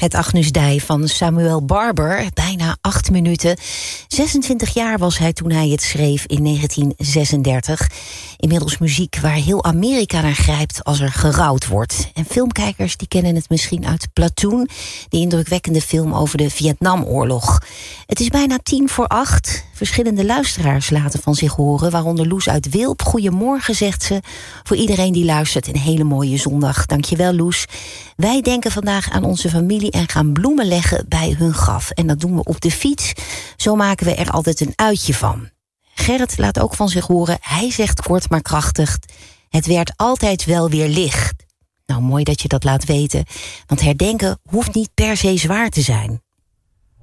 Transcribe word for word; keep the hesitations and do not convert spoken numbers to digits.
Het Agnus Dei van Samuel Barber, bijna acht minuten. zesentwintig jaar was hij toen hij het schreef in negentien zesendertig. Inmiddels muziek waar heel Amerika naar grijpt als er gerouwd wordt. En filmkijkers die kennen het misschien uit Platoon, die indrukwekkende film over de Vietnamoorlog. Het is bijna tien voor acht. Verschillende luisteraars laten van zich horen, waaronder Loes uit Wilp. Goedemorgen, zegt ze. Voor iedereen die luistert, een hele mooie zondag. Dankjewel, Loes. Wij denken vandaag aan onze familie en gaan bloemen leggen bij hun graf. En dat doen we op de fiets. Zo maken we er altijd een uitje van. Gerrit laat ook van zich horen. Hij zegt kort maar krachtig: het werd altijd wel weer licht. Nou, mooi dat je dat laat weten. Want herdenken hoeft niet per se zwaar te zijn.